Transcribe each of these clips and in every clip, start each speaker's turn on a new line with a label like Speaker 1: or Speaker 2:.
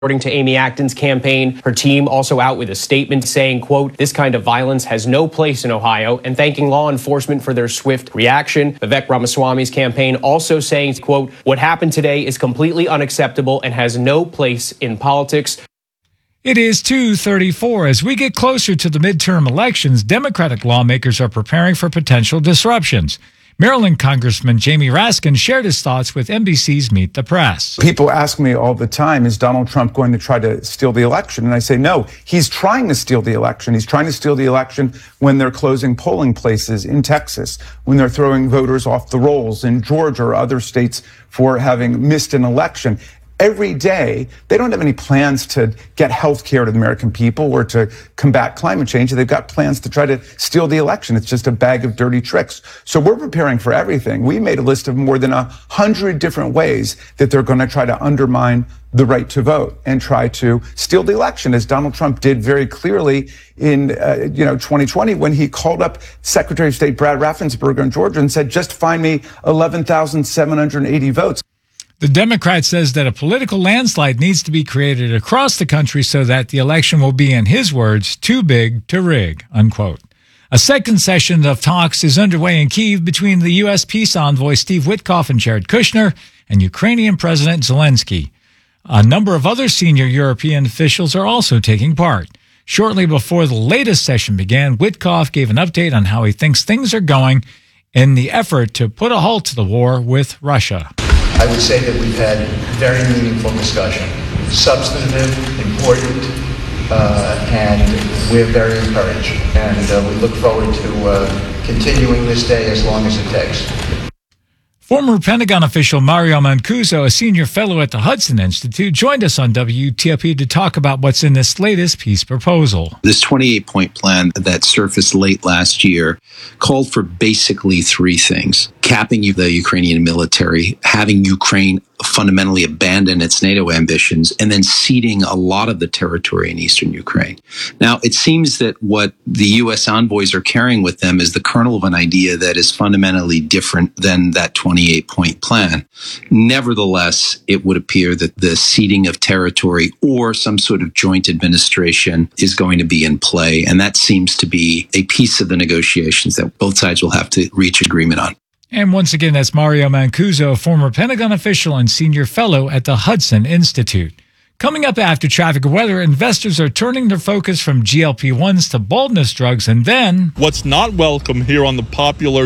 Speaker 1: According to Amy Acton's campaign, her team also out with a statement saying, quote, "This kind of violence has no place in Ohio," and thanking law enforcement for their swift reaction. Vivek Ramaswamy's campaign also saying, quote, "What happened today is completely unacceptable and has no place in politics."
Speaker 2: It is 2:34. As we get closer to the midterm elections, Democratic lawmakers are preparing for potential disruptions. Maryland Congressman Jamie Raskin shared his thoughts with NBC's Meet the Press.
Speaker 3: People ask me all the time, is Donald Trump going to try to steal the election? And I say, no, he's trying to steal the election. He's trying to steal the election when they're closing polling places in Texas, when they're throwing voters off the rolls in Georgia or other states for having missed an election. Every day, they don't have any plans to get health care to the American people or to combat climate change. They've got plans to try to steal the election. It's just a bag of dirty tricks. So we're preparing for everything. We made a list of more than 100 different ways that they're going to try to undermine the right to vote and try to steal the election, as Donald Trump did very clearly in 2020 when he called up Secretary of State Brad Raffensperger in Georgia and said, just find me 11,780 votes.
Speaker 2: The Democrat says that a political landslide needs to be created across the country so that the election will be, in his words, too big to rig, unquote. A second session of talks is underway in Kyiv between the U.S. peace envoy Steve Witkoff and Jared Kushner and Ukrainian President Zelensky. A number of other senior European officials are also taking part. Shortly before the latest session began, Witkoff gave an update on how he thinks things are going in the effort to put a halt to the war with Russia.
Speaker 4: I would say that we've had very meaningful discussion, substantive, important, and we're very encouraged. And we look forward to continuing this day as long as it takes.
Speaker 2: Former Pentagon official Mario Mancuso, a senior fellow at the Hudson Institute, joined us on WTOP to talk about what's in this latest peace proposal.
Speaker 5: This 28-point plan that surfaced late last year called for basically three things: capping the Ukrainian military, having Ukraine fundamentally abandon its NATO ambitions, and then ceding a lot of the territory in eastern Ukraine. Now, it seems that what the U.S. envoys are carrying with them is the kernel of an idea that is fundamentally different than that 28-point plan. Nevertheless, it would appear that the ceding of territory or some sort of joint administration is going to be in play, and that seems to be a piece of the negotiations that both sides will have to reach agreement on.
Speaker 2: And once again, that's Mario Mancuso, former Pentagon official and senior fellow at the Hudson Institute. Coming up after traffic and weather, investors are turning their focus from GLP-1s to baldness drugs, and then...
Speaker 6: What's not welcome here on the popular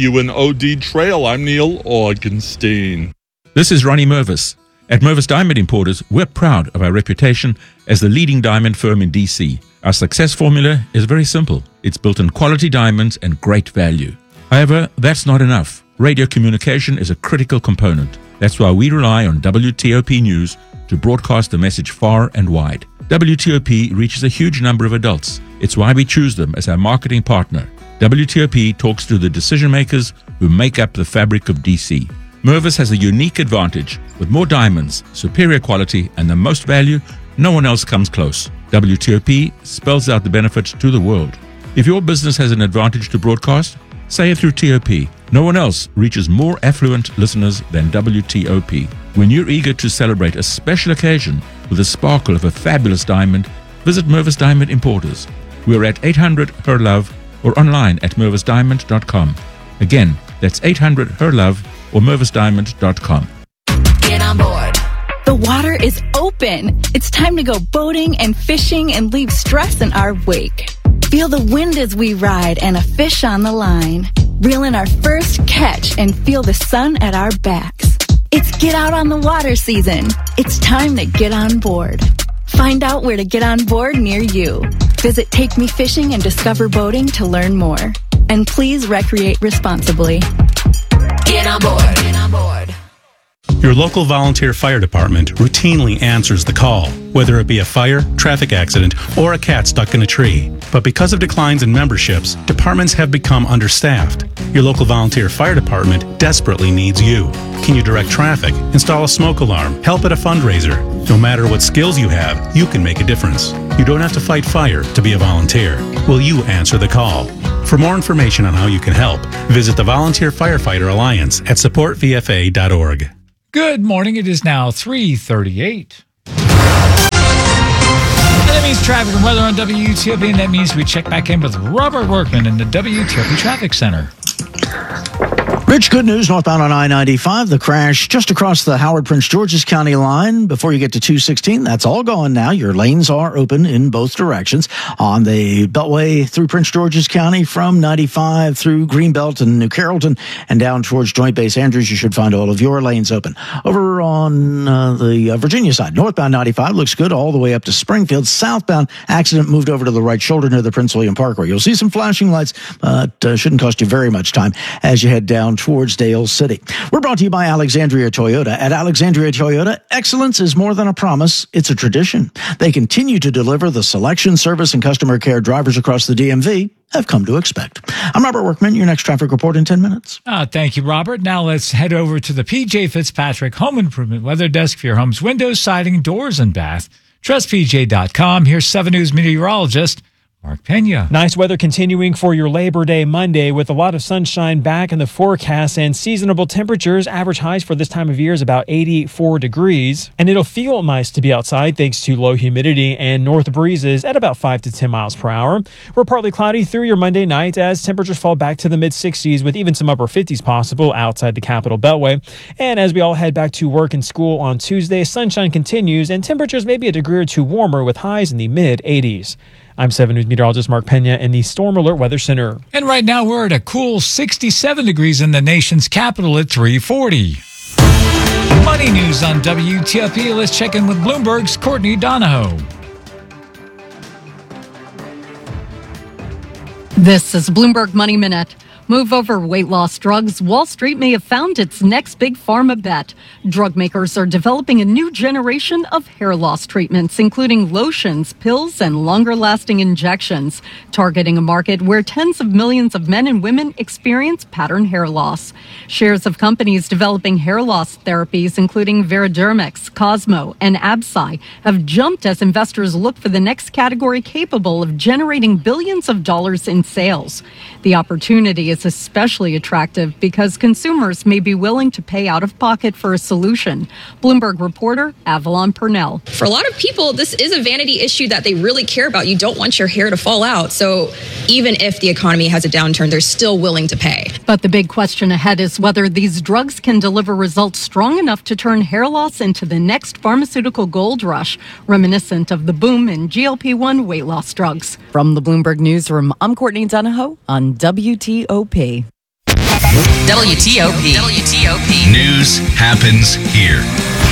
Speaker 6: W&OD Trail? I'm Neil Augenstein.
Speaker 7: This is Ronnie Mervis. At Mervis Diamond Importers, we're proud of our reputation as the leading diamond firm in D.C. Our success formula is very simple. It's built on quality diamonds and great value. However, that's not enough. Radio communication is a critical component. That's why we rely on WTOP News to broadcast the message far and wide. WTOP reaches a huge number of adults. It's why we choose them as our marketing partner. WTOP talks to the decision makers who make up the fabric of DC. Mervis has a unique advantage. With more diamonds, superior quality, and the most value, no one else comes close. WTOP spells out the benefits to the world. If your business has an advantage to broadcast, say it through TOP. No one else reaches more affluent listeners than WTOP. When you're eager to celebrate a special occasion with the sparkle of a fabulous diamond, visit Mervis Diamond Importers. We're at 800 Her Love or online at mervisdiamond.com. Again, that's 800 Her Love or mervisdiamond.com.
Speaker 8: Get on board. The water is open. It's time to go boating and fishing and leave stress in our wake. Feel the wind as we ride and a fish on the line. Reel in our first catch and feel the sun at our backs. It's Get Out on the Water season. It's time to get on board. Find out where to get on board near you. Visit Take Me Fishing and Discover Boating to learn more. And please recreate responsibly. Get on board. Get on board.
Speaker 9: Your local volunteer fire department routinely answers the call, whether it be a fire, traffic accident, or a cat stuck in a tree. But because of declines in memberships, departments have become understaffed. Your local volunteer fire department desperately needs you. Can you direct traffic, install a smoke alarm, help at a fundraiser? No matter what skills you have, you can make a difference. You don't have to fight fire to be a volunteer. Will you answer the call? For more information on how you can help, visit the Volunteer Firefighter Alliance at supportvfa.org.
Speaker 2: Good morning. It is now 3:38. traffic and weather on WTOP, and that means we check back in with Robert Workman in the WTOP Traffic Center.
Speaker 10: Rich, good news northbound on I-95. The crash just across the Howard-Prince George's County line before you get to 216. That's all gone now. Your lanes are open in both directions. On the Beltway through Prince George's County from 95 through Greenbelt and New Carrollton and down towards Joint Base Andrews, you should find all of your lanes open. Over on the Virginia side, northbound 95 looks good all the way up to Springfield. Southbound accident moved over to the right shoulder near the Prince William Parkway. You'll see some flashing lights, but shouldn't cost you very much time as you head down towards Dale City. We're brought to you by Alexandria Toyota. At Alexandria Toyota, excellence is more than a promise, it's a tradition. They continue to deliver the selection, service, and customer care drivers across the DMV have come to expect. I'm Robert Workman, your next traffic report in 10 minutes.
Speaker 2: Thank you, Robert. Now let's head over to the PJ Fitzpatrick Home Improvement Weather Desk for your home's windows, siding, doors, and bath. TrustPJ.com. Here's 7 News meteorologist Mark Pena.
Speaker 11: Nice weather continuing for your Labor Day Monday with a lot of sunshine back in the forecast and seasonable temperatures. Average highs for this time of year is about 84 degrees. And it'll feel nice to be outside thanks to low humidity and north breezes at about 5 to 10 miles per hour. We're partly cloudy through your Monday night as temperatures fall back to the mid-60s with even some upper 50s possible outside the Capital Beltway. And as we all head back to work and school on Tuesday, sunshine continues and temperatures may be a degree or two warmer with highs in the mid-80s. I'm 7 News meteorologist Mark Pena in the Storm Alert Weather Center.
Speaker 2: And right now we're at a cool 67 degrees in the nation's capital at 340. Money news on WTOP. Let's check in with Bloomberg's Courtney Donahoe.
Speaker 12: This is Bloomberg Money Minute. Move over weight loss drugs. Wall Street may have found its next big pharma bet. Drug makers are developing a new generation of hair loss treatments, including lotions, pills, and longer-lasting injections, targeting a market where tens of millions of men and women experience pattern hair loss. Shares of companies developing hair loss therapies, including Veridermics, Cosmo, and Absci, have jumped as investors look for the next category capable of generating billions of dollars in sales. The opportunity is especially attractive because consumers may be willing to pay out of pocket for a solution. Bloomberg reporter Avalon Purnell.
Speaker 13: For a lot of people, this is a vanity issue that they really care about. You don't want your hair to fall out. So even if the economy has a downturn, they're still willing to pay.
Speaker 12: But the big question ahead is whether these drugs can deliver results strong enough to turn hair loss into the next pharmaceutical gold rush, reminiscent of the boom in GLP-1 weight loss drugs.
Speaker 14: From the Bloomberg Newsroom, I'm Courtney Donahoe on WTOP.
Speaker 15: WTOP. News happens here.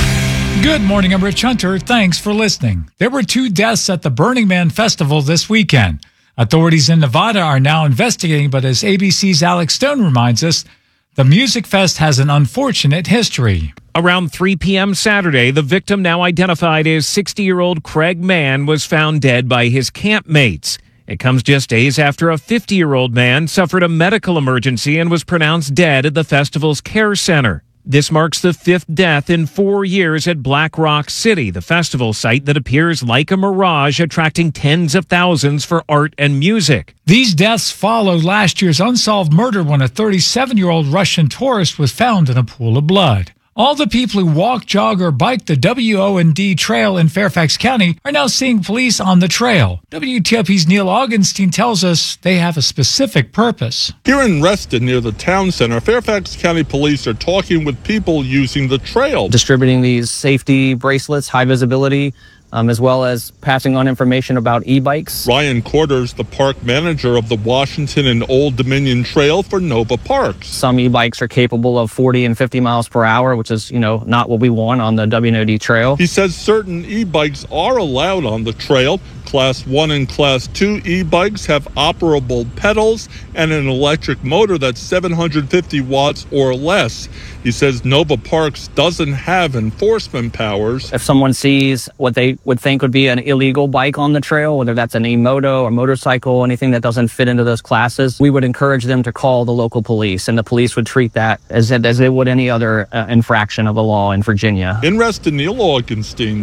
Speaker 2: Good morning, I'm Rich Hunter. Thanks for listening. There were 2 deaths at the Burning Man Festival this weekend. Authorities in Nevada are now investigating, but as ABC's Alex Stone reminds us, the Music Fest has an unfortunate history.
Speaker 16: Around 3 p.m. Saturday, the victim, now identified as 60-year-old Craig Mann, was found dead by his campmates. It comes just days after a 50-year-old man suffered a medical emergency and was pronounced dead at the festival's care center. This marks the 5th death in 4 years at Black Rock City, the festival site that appears like a mirage, attracting tens of thousands for art and music.
Speaker 2: These deaths follow last year's unsolved murder when a 37-year-old Russian tourist was found in a pool of blood. All the people who walk, jog, or bike the WO&D trail in Fairfax County are now seeing police on the trail. WTOP's Neil Augenstein tells us they have a specific purpose.
Speaker 6: Here in Reston, near the town center, Fairfax County Police are talking with people using the trail.
Speaker 17: Distributing these safety bracelets, high visibility, as well as passing on information about e-bikes.
Speaker 6: Ryan Quarters, the park manager of the Washington and Old Dominion Trail for Nova Parks.
Speaker 17: Some e-bikes are capable of 40 and 50 miles per hour, which is, not what we want on the WNOD trail.
Speaker 6: He says certain e-bikes are allowed on the trail. Class 1 and Class 2 e-bikes have operable pedals and an electric motor that's 750 watts or less. He says Nova Parks doesn't have enforcement powers.
Speaker 17: If someone sees what they would think would be an illegal bike on the trail, whether that's an e-moto or motorcycle, anything that doesn't fit into those classes, we would encourage them to call the local police, and the police would treat that as they would any other infraction of the law in Virginia.
Speaker 6: In Reston, Neil Augenstein,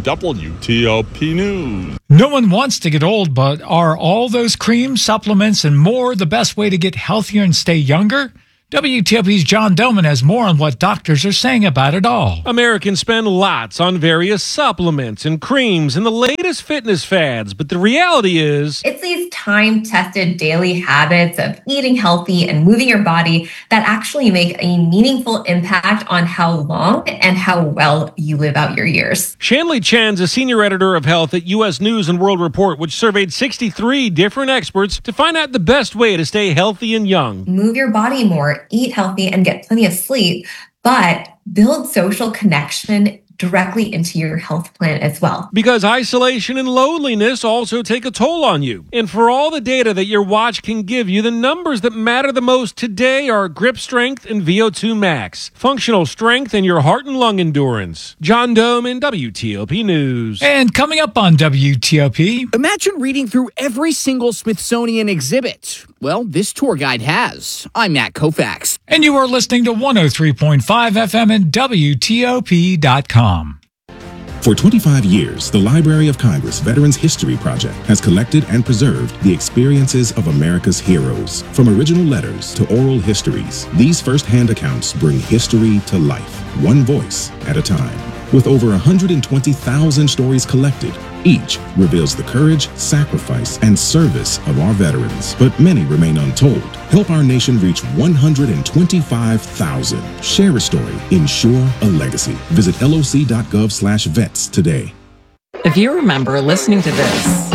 Speaker 6: WTOP News.
Speaker 2: No one wants to get old, but are all those creams, supplements, and more the best way to get healthier and stay younger? WTOP's John Doman has more on what doctors are saying about it all.
Speaker 18: Americans spend lots on various supplements and creams and the latest fitness fads, but the reality is,
Speaker 19: it's these time-tested daily habits of eating healthy and moving your body that actually make a meaningful impact on how long and how well you live out your years.
Speaker 18: Shanley Chen's a senior editor of health at U.S. News and World Report, which surveyed 63 different experts to find out the best way to stay healthy and young.
Speaker 19: Move your body more, eat healthy, and get plenty of sleep, but build social connection directly into your health plan as well.
Speaker 18: Because isolation and loneliness also take a toll on you. And for all the data that your watch can give you, the numbers that matter the most today are grip strength and VO2 max, functional strength, and your heart and lung endurance. John Doman, WTOP News.
Speaker 2: And coming up on WTOP,
Speaker 20: imagine reading through every single Smithsonian exhibit. Well, this tour guide has. I'm Matt Koufax.
Speaker 2: And you are listening to 103.5 FM and WTOP.com.
Speaker 21: For 25 years, the Library of Congress Veterans History Project has collected and preserved the experiences of America's heroes. From original letters to oral histories, these first-hand accounts bring history to life, one voice at a time. With over 120,000 stories collected, each reveals the courage, sacrifice, and service of our veterans, but many remain untold. Help our nation reach 125,000. Share a story. Ensure a legacy. Visit loc.gov/vets today.
Speaker 14: If you remember listening to this,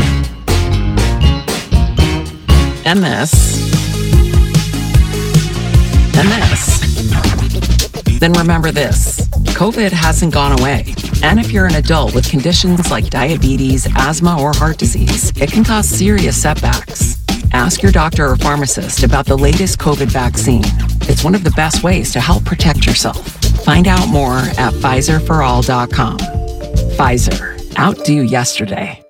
Speaker 14: and this, and this, then remember this. COVID hasn't gone away. And if you're an adult with conditions like diabetes, asthma, or heart disease, it can cause serious setbacks. Ask your doctor or pharmacist about the latest COVID vaccine. It's one of the best ways to help protect yourself. Find out more at PfizerForAll.com. Pfizer. Outdo yesterday.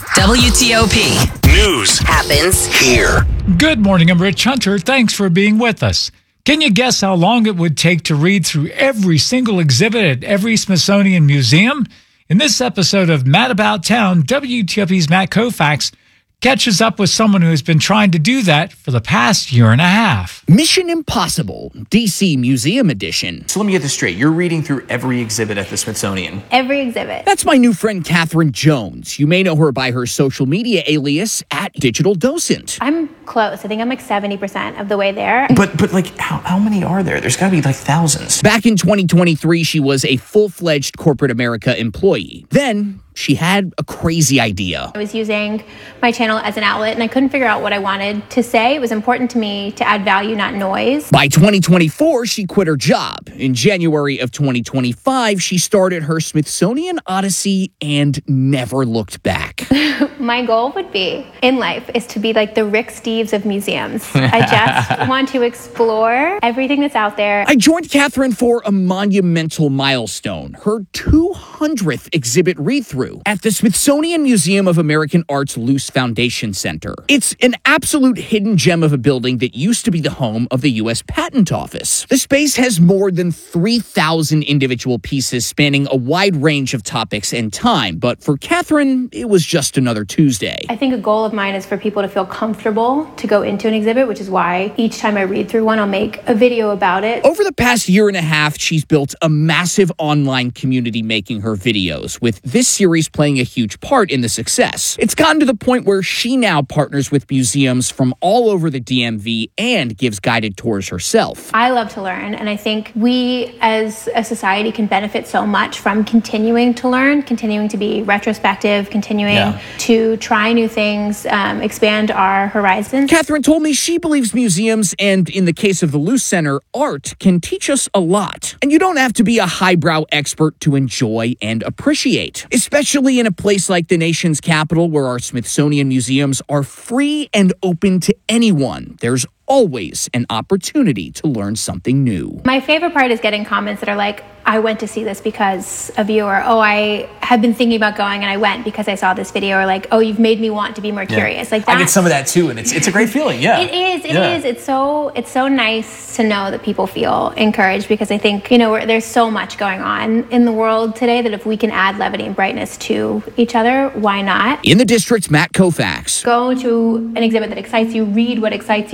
Speaker 15: WTOP. News happens here.
Speaker 2: Good morning, I'm Rich Hunter. Thanks for being with us. Can you guess how long it would take to read through every single exhibit at every Smithsonian museum? In this episode of Matt About Town, WTOP's Matt Koufax catches up with someone who has been trying to do that for the past year and a half.
Speaker 20: Mission Impossible, DC Museum Edition.
Speaker 22: So let me get this straight. You're reading through every exhibit at the Smithsonian.
Speaker 23: Every exhibit.
Speaker 20: That's my new friend, Catherine Jones. You may know her by her social media alias @DigitalDocent.
Speaker 23: I'm close. I think I'm like 70% of the way there.
Speaker 22: But like, how many are there? There's got to be like thousands.
Speaker 20: Back in 2023, she was a full-fledged corporate America employee. Then she had a crazy idea.
Speaker 23: I was using my channel as an outlet and I couldn't figure out what I wanted to say. It was important to me to add value, not noise.
Speaker 20: By 2024, she quit her job. In January of 2025, she started her Smithsonian Odyssey and never looked back.
Speaker 23: My goal would be in life is to be like the Rick Steves of museums. I just want to explore everything that's out there.
Speaker 20: I joined Catherine for a monumental milestone, her 200th exhibit read-through at the Smithsonian Museum of American Art's Luce Foundation Center. It's an absolute hidden gem of a building that used to be the home of the U.S. Patent Office. The space has more than 3,000 individual pieces spanning a wide range of topics and time, but for Catherine, it was just another Tuesday.
Speaker 23: I think a goal of mine is for people to feel comfortable to go into an exhibit, which is why each time I read through one, I'll make a video about it.
Speaker 20: Over the past year and a half, she's built a massive online community making her videos, with this series playing a huge part in the success. It's gotten to the point where she now partners with museums from all over the DMV and gives guided tours herself.
Speaker 23: I love to learn, and I think we as a society can benefit so much from continuing to learn, continuing to be retrospective, continuing to try new things, expand our horizons.
Speaker 20: Catherine told me she believes museums, and in the case of the Luce Center, art can teach us a lot. And you don't have to be a highbrow expert to enjoy and appreciate, especially in a place like the nation's capital where our Smithsonian museums are free and open to anyone. There's always an opportunity to learn something new.
Speaker 23: My favorite part is getting comments that are like, I went to see this because of you, or, oh, I had been thinking about going and I went because I saw this video, or like, oh, you've made me want to be more curious. Like that.
Speaker 22: I get some of that too, and it's a great feeling, yeah.
Speaker 23: It is. It's so nice to know that people feel encouraged, because I think, there's so much going on in the world today that if we can add levity and brightness to each other, why not?
Speaker 20: In the District's Matt Koufax.
Speaker 23: Go to an exhibit that excites you, read what excites you.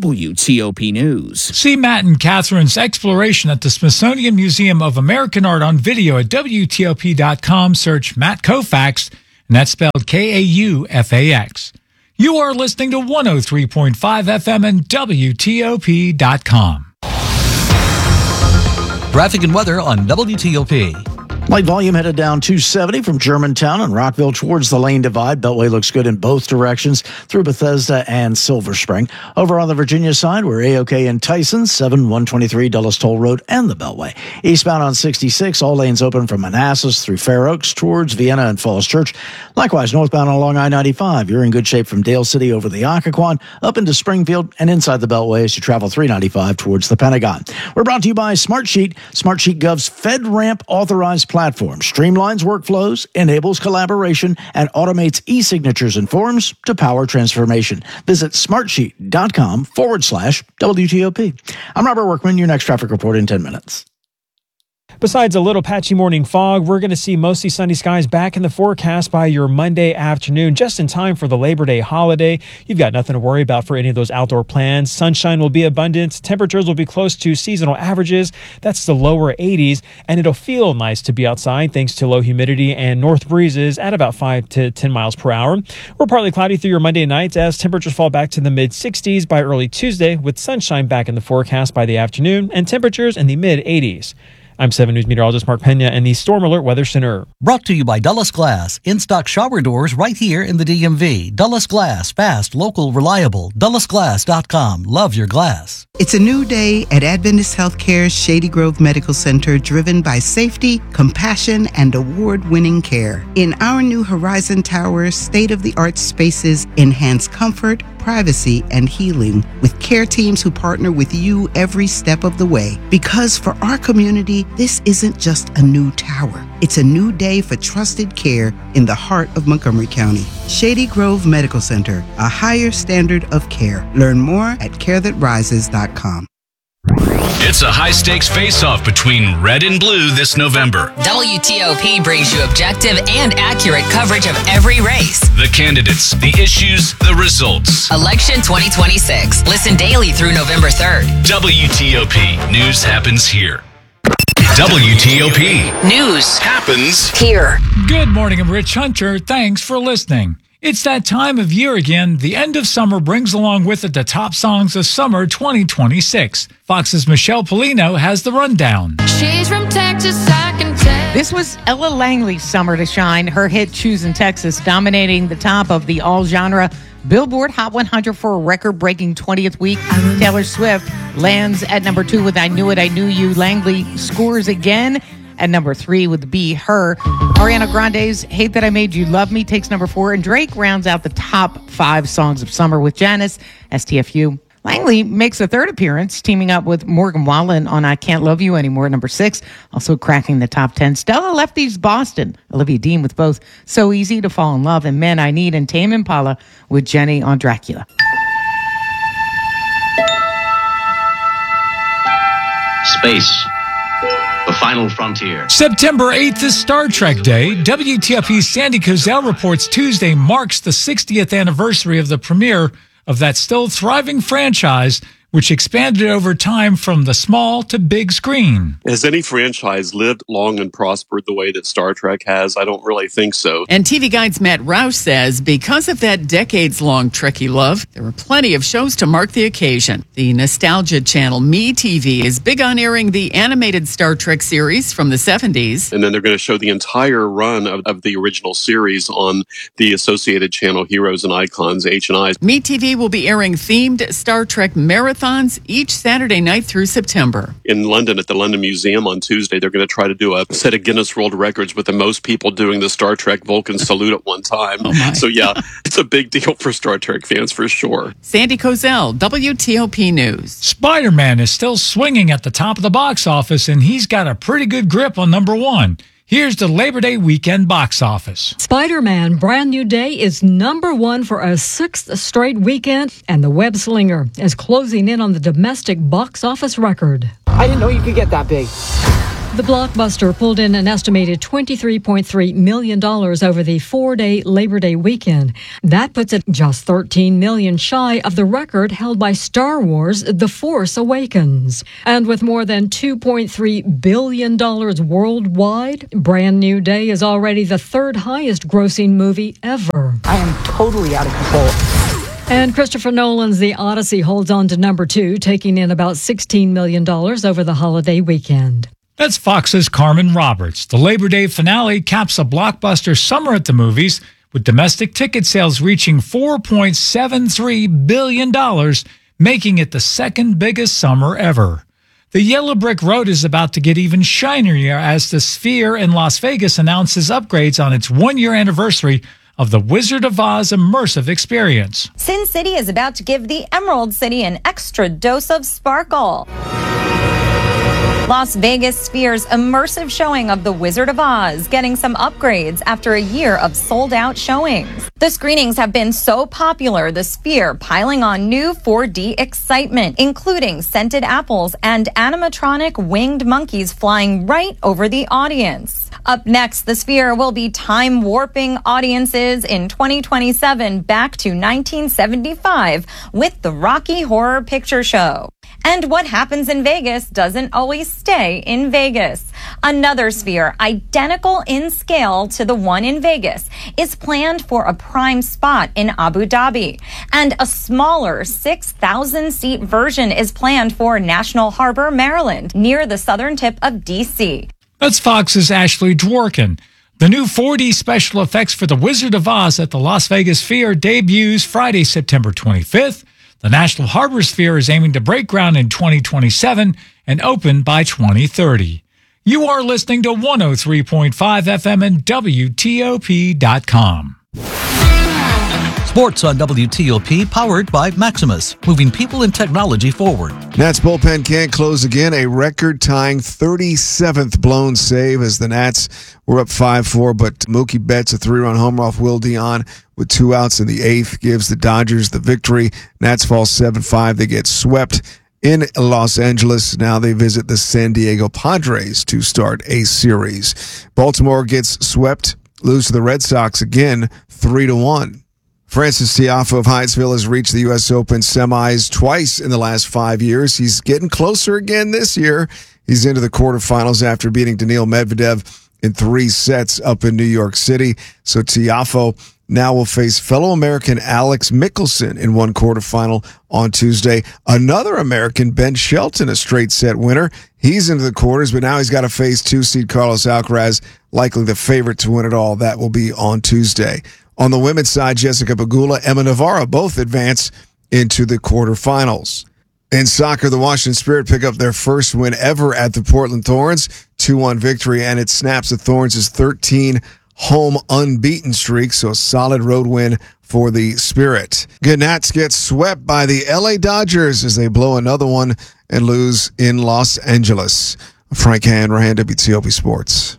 Speaker 20: WTOP News.
Speaker 2: See Matt and Catherine's exploration at the Smithsonian Museum of American Art on video at WTOP.com. Search Matt Koufax, and that's spelled K-A-U-F-A-X. You are listening to 103.5 FM and WTOP.com.
Speaker 1: Traffic and weather on WTOP.
Speaker 10: Light volume headed down 270 from Germantown and Rockville towards the Lane Divide. Beltway looks good in both directions through Bethesda and Silver Spring. Over on the Virginia side, we're A-OK in Tyson, 7123 Dulles Toll Road and the Beltway. Eastbound on 66, all lanes open from Manassas through Fair Oaks towards Vienna and Falls Church. Likewise, northbound along I-95, you're in good shape from Dale City over the Occoquan, up into Springfield and inside the Beltway as you travel 395 towards the Pentagon. We're brought to you by Smartsheet. Smartsheet Gov's FedRAMP authorized platform streamlines workflows, enables collaboration, and automates e-signatures and forms to power transformation. Visit smartsheet.com/WTOP. I'm Robert Workman, your next traffic report in 10 minutes.
Speaker 11: Besides a little patchy morning fog, we're going to see mostly sunny skies back in the forecast by your Monday afternoon, just in time for the Labor Day holiday. You've got nothing to worry about for any of those outdoor plans. Sunshine will be abundant. Temperatures will be close to seasonal averages. That's the lower 80s, and it'll feel nice to be outside thanks to low humidity and north breezes at about 5 to 10 miles per hour. We're partly cloudy through your Monday nights as temperatures fall back to the mid-60s by early Tuesday, with sunshine back in the forecast by the afternoon and temperatures in the mid-80s. I'm 7 News meteorologist Mark Pena and the Storm Alert Weather Center.
Speaker 1: Brought to you by Dulles Glass. In-stock shower doors right here in the DMV. Dulles Glass. Fast, local, reliable. DullesGlass.com. Love your glass.
Speaker 3: It's a new day at Adventist Healthcare's Shady Grove Medical Center, driven by safety, compassion, and award-winning care. In our new Horizon Tower, state-of-the-art spaces enhance comfort, privacy, and healing with care teams who partner with you every step of the way. Because for our community, this isn't just a new tower. It's a new day for trusted care in the heart of Montgomery County. Shady Grove Medical Center, a higher standard of care. Learn more at carethatrises.com.
Speaker 15: It's a high-stakes face-off between red and blue this November.
Speaker 4: WTOP brings you objective and accurate coverage of every race.
Speaker 15: The candidates, the issues, the results.
Speaker 4: Election 2026. Listen daily through November 3rd.
Speaker 15: WTOP. News happens here. WTOP.
Speaker 4: News
Speaker 15: happens
Speaker 4: here.
Speaker 2: Good morning, I'm Rich Hunter. Thanks for listening. It's that time of year again. The end of summer brings along with it the top songs of summer 2026. Fox's Michelle Polino has the rundown.
Speaker 24: She's from Texas, I can tell. This was Ella Langley's summer to shine. Her hit Choosing Texas dominating the top of the all-genre Billboard Hot 100 for a record-breaking 20th week. Taylor Swift lands at number 2 with I Knew It, I Knew You. Langley scores again at number 3 with Be Her. Ariana Grande's Hate That I Made You Love Me takes number 4, and Drake rounds out the top 5 songs of summer with Janice, STFU. Langley makes a third appearance, teaming up with Morgan Wallen on I Can't Love You Anymore at number 6, also cracking the top 10. Stella Lefty's Boston, Olivia Dean with both So Easy to Fall in Love and Men I Need, and Tame Impala with Jenny on Dracula.
Speaker 25: Space. The Final Frontier.
Speaker 2: September 8th is Star Trek Day. WTOP's Sandy Kozel reports Tuesday marks the 60th anniversary of the premiere of that still thriving franchise, which expanded over time from the small to big screen.
Speaker 26: Has any franchise lived long and prospered the way that Star Trek has? I don't really think so.
Speaker 27: And TV Guide's Matt Roush says because of that decades-long Trekkie love, there were plenty of shows to mark the occasion. The nostalgia channel MeTV is big on airing the animated Star Trek series from the 70s.
Speaker 26: And then they're going to show the entire run of the original series on the associated channel Heroes and Icons, H&I.
Speaker 27: MeTV will be airing themed Star Trek marathons each Saturday night through September.
Speaker 26: In London, at the London Museum on Tuesday, they're going to try to do a set of Guinness World Records with the most people doing the Star Trek Vulcan salute at one time.
Speaker 27: Oh my.
Speaker 26: So yeah, it's a big deal for Star Trek fans for sure.
Speaker 27: Sandy Kozel, WTOP News.
Speaker 2: Spider-Man is still swinging at the top of the box office, and he's got a pretty good grip on number 1. Here's the Labor Day weekend box office.
Speaker 28: Spider-Man Brand New Day is number 1 for a 6th straight weekend, and the web slinger is closing in on the domestic box office record.
Speaker 29: I didn't know you could get that big.
Speaker 28: The blockbuster pulled in an estimated $23.3 million over the 4-day Labor Day weekend. That puts it just $13 million shy of the record held by Star Wars The Force Awakens. And with more than $2.3 billion worldwide, Brand New Day is already the third highest grossing movie ever.
Speaker 20: I am totally out of control.
Speaker 28: And Christopher Nolan's The Odyssey holds on to number 2, taking in about $16 million over the holiday weekend.
Speaker 2: That's Fox's Carmen Roberts. The Labor Day finale caps a blockbuster summer at the movies, with domestic ticket sales reaching $4.73 billion, making it the second biggest summer ever. The Yellow Brick Road is about to get even shinier as the Sphere in Las Vegas announces upgrades on its one-year anniversary of the Wizard of Oz immersive experience.
Speaker 5: Sin City is about to give the Emerald City an extra dose of sparkle. Las Vegas Sphere's immersive showing of The Wizard of Oz getting some upgrades after a year of sold-out showings. The screenings have been so popular, the Sphere piling on new 4D excitement, including scented apples and animatronic winged monkeys flying right over the audience. Up next, the Sphere will be time warping audiences in 2027 back to 1975 with the Rocky Horror Picture Show. And what happens in Vegas doesn't always stay in Vegas. Another Sphere, identical in scale to the one in Vegas, is planned for a prime spot in Abu Dhabi. And a smaller 6,000-seat version is planned for National Harbor, Maryland, near the southern tip of D.C.
Speaker 2: That's Fox's Ashley Dworkin. The new 4D special effects for The Wizard of Oz at the Las Vegas Sphere debuts Friday, September 25th. The National Harbor Sphere is aiming to break ground in 2027 and open by 2030. You are listening to 103.5 FM and WTOP.com.
Speaker 1: Sports on WTOP, powered by Maximus, moving people and technology forward.
Speaker 7: Nats bullpen can't close again. A record-tying 37th blown save as the Nats were up 5-4, but Mookie Betts, a 3-run homer off Will Dion with 2 outs in the 8th, gives the Dodgers the victory. Nats fall 7-5. They get swept in Los Angeles. Now they visit the San Diego Padres to start a series. Baltimore gets swept, lose to the Red Sox again, 3-1. Francis Tiafoe of Hyattsville has reached the U.S. Open semis twice in the last 5 years. He's getting closer again this year. He's into the quarterfinals after beating Daniil Medvedev in 3 sets up in New York City. So Tiafoe now will face fellow American Alex Mickelson in one quarterfinal on Tuesday. Another American, Ben Shelton, a straight set winner. He's into the quarters, but now he's got to face 2-seed Carlos Alcaraz, likely the favorite to win it all. That will be on Tuesday. On the women's side, Jessica Pegula, Emma Navarro both advance into the quarterfinals. In soccer, the Washington Spirit pick up their first win ever at the Portland Thorns, 2-1 victory, and it snaps the Thorns' 13 home unbeaten streak, so a solid road win for the Spirit. Gnats get swept by the LA Dodgers as they blow another one and lose in Los Angeles. Frank Hanrahan, WTOP Sports.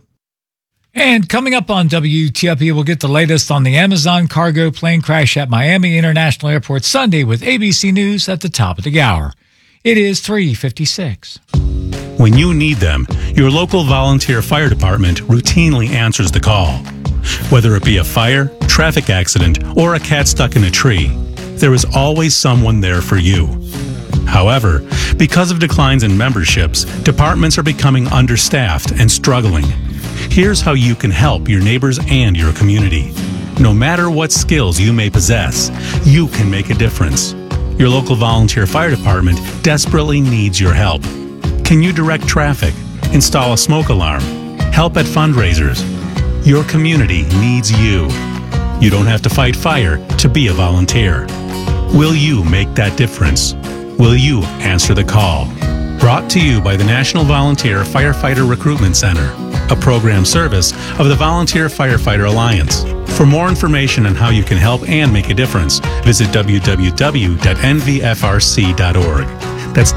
Speaker 2: And coming up on WTOP, we'll get the latest on the Amazon cargo plane crash at Miami International Airport Sunday with ABC News at the top of the hour. It is 3:56.
Speaker 8: When you need them, your local volunteer fire department routinely answers the call. Whether it be a fire, traffic accident, or a cat stuck in a tree, there is always someone there for you. However, because of declines in memberships, departments are becoming understaffed and struggling. Here's how you can help your neighbors and your community. No matter what skills you may possess, you can make a difference. Your local volunteer fire department desperately needs your help. Can you direct traffic, install a smoke alarm, help at fundraisers? Your community needs you. You don't have to fight fire to be a volunteer. Will you make that difference? Will you answer the call? Brought to you by the National Volunteer Firefighter Recruitment Center, a program service of the Volunteer Firefighter Alliance. For more information on how you can help and make a difference, visit www.nvfrc.org. That's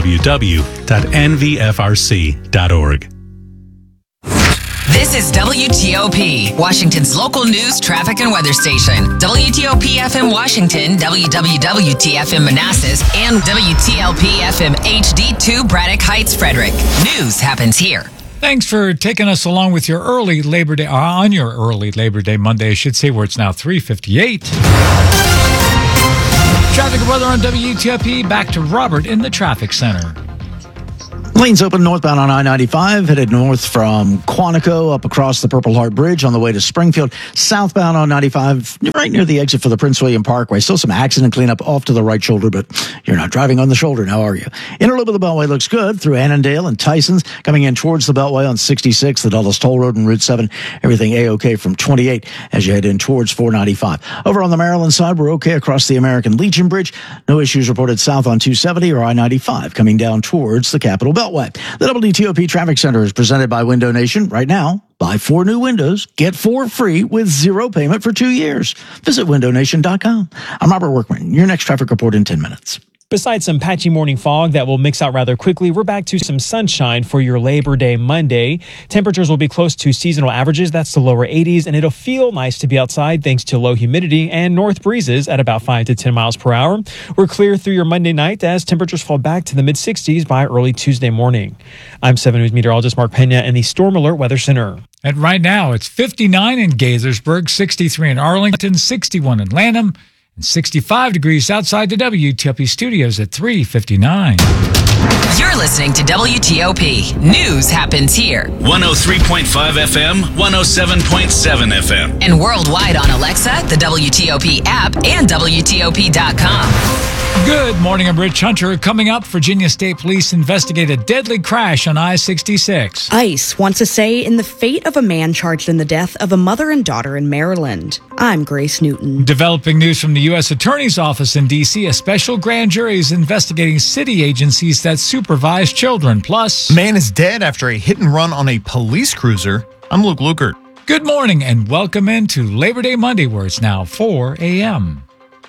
Speaker 8: www.nvfrc.org.
Speaker 4: This is WTOP, Washington's local news, traffic, and weather station. WTOP FM Washington, WWWT-FM Manassas, and WTLP FM HD2 Braddock Heights, Frederick. News happens here.
Speaker 2: Thanks for taking us along with your early Labor Day, on your early Labor Day Monday, I should say, where it's now 3:58. Traffic and weather on WTOP. Back to Robert in the traffic center.
Speaker 10: Lanes open northbound on I-95, headed north from Quantico up across the Purple Heart Bridge on the way to Springfield. Southbound on 95, right near the exit for the Prince William Parkway. Still some accident cleanup off to the right shoulder, but you're not driving on the shoulder now, are you? Inner loop of the Beltway looks good through Annandale and Tysons. Coming in towards the Beltway on 66, the Dulles Toll Road and Route 7. Everything A-OK from 28 as you head in towards 495. Over on the Maryland side, we're okay across the American Legion Bridge. No issues reported south on 270 or I-95 coming down towards the Capitol Beltway. The WTOP Traffic Center is presented by Window Nation. Right now, buy 4 new windows, get 4 free with 0 payment for 2 years. Visit windownation.com. I'm Robert Workman. Your next traffic report in 10 minutes.
Speaker 11: Besides some patchy morning fog that will mix out rather quickly, we're back to some sunshine for your Labor Day Monday. Temperatures will be close to seasonal averages. That's the lower 80s, and it'll feel nice to be outside thanks to low humidity and north breezes at about 5 to 10 miles per hour. We're clear through your Monday night as temperatures fall back to the mid-60s by early Tuesday morning. I'm 7 News meteorologist Mark Pena in the Storm Alert Weather Center.
Speaker 2: And right now, it's 59 in Gaithersburg, 63 in Arlington, 61 in Lanham, and 65 degrees outside the WTOP studios at 3:59.
Speaker 4: You're listening to WTOP. News happens here.
Speaker 15: 103.5 FM, 107.7 FM.
Speaker 4: And worldwide on Alexa, the WTOP app, and WTOP.com.
Speaker 2: Good morning, I'm Rich Hunter. Coming up, Virginia State Police investigate a deadly crash on I-66.
Speaker 6: ICE wants a say in the fate of a man charged in the death of a mother and daughter in Maryland. I'm Grace Newton.
Speaker 2: Developing news from the U.S. Attorney's Office in D.C., a special grand jury is investigating city agencies that supervise children. Plus,
Speaker 9: man is dead after a hit and run on a police cruiser. I'm Luke Lukert.
Speaker 2: Good morning and welcome into Labor Day Monday, where it's now 4 a.m.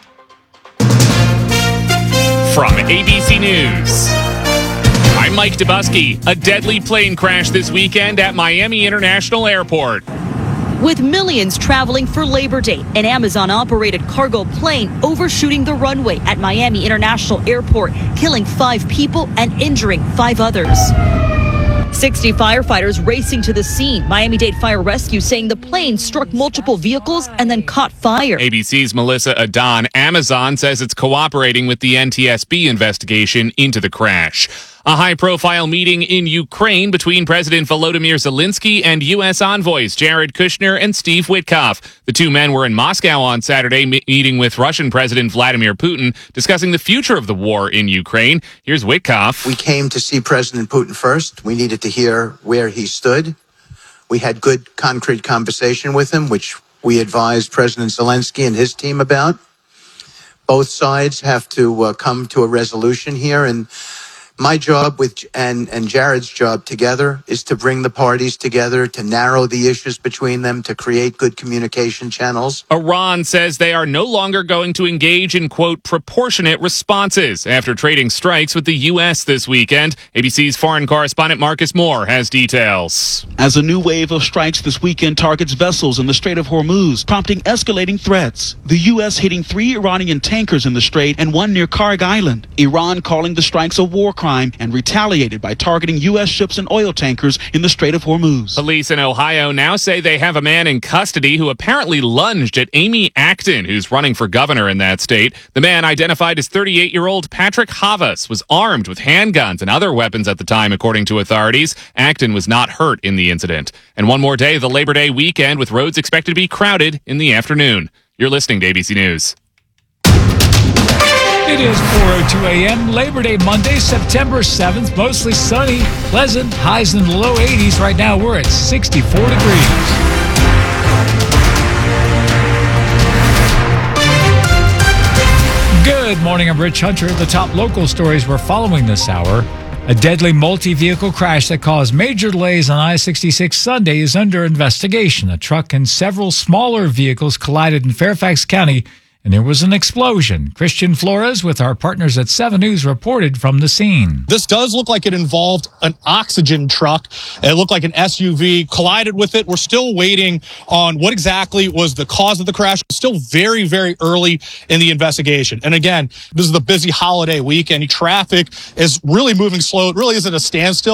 Speaker 12: From ABC News, I'm Mike Dubusky. A deadly plane crash this weekend at Miami International Airport.
Speaker 13: With millions traveling for Labor Day, an Amazon-operated cargo plane overshooting the runway at Miami International Airport, killing 5 people and injuring 5 others. 60 firefighters racing to the scene. Miami-Dade Fire Rescue saying the plane struck multiple vehicles and then caught fire.
Speaker 12: ABC's Melissa Adon. Amazon says it's cooperating with the NTSB investigation into the crash. A high-profile meeting in Ukraine between President Volodymyr Zelensky and U.S. envoys Jared Kushner and Steve Witkoff. The 2 men were in Moscow on Saturday meeting with Russian President Vladimir Putin, discussing the future of the war in Ukraine. Here's Witkoff.
Speaker 16: We came to see President Putin first. We needed to hear where he stood. We had good, concrete conversation with him, which we advised President Zelensky and his team about. Both sides have to come to a resolution here, and my job and Jared's job together is to bring the parties together, to narrow the issues between them, to create good communication channels.
Speaker 12: Iran says they are no longer going to engage in, quote, proportionate responses after trading strikes with the U.S. this weekend. ABC's foreign correspondent Marcus Moore has details.
Speaker 17: As a new wave of strikes this weekend targets vessels in the Strait of Hormuz, prompting escalating threats. The U.S. hitting 3 Iranian tankers in the strait and 1 near Karg Island. Iran calling the strikes a war crime and retaliated by targeting U.S. ships and oil tankers in the Strait of Hormuz.
Speaker 12: Police in Ohio now say they have a man in custody who apparently lunged at Amy Acton, who's running for governor in that state. The man, identified as 38-year-old Patrick Havas, was armed with handguns and other weapons at the time, according to authorities. Acton was not hurt in the incident. And one more day of the Labor Day weekend, with roads expected to be crowded in the afternoon. You're listening to ABC News.
Speaker 2: It is 4:02 a.m., Labor Day Monday, September 7th. Mostly sunny, pleasant, highs in the low 80s. Right now, we're at 64 degrees. Good morning, I'm Rich Hunter. The top local stories we're following this hour. A deadly multi-vehicle crash that caused major delays on I-66 Sunday is under investigation. A truck and several smaller vehicles collided in Fairfax County, and there was an explosion. Christian Flores with our partners at 7 News reported from the scene.
Speaker 18: This does look like it involved an oxygen truck. It looked like an SUV collided with it. We're still waiting on what exactly was the cause of the crash. It's still very, very early in the investigation. And again, this is the busy holiday weekend. Traffic is really moving slow. It really isn't a standstill.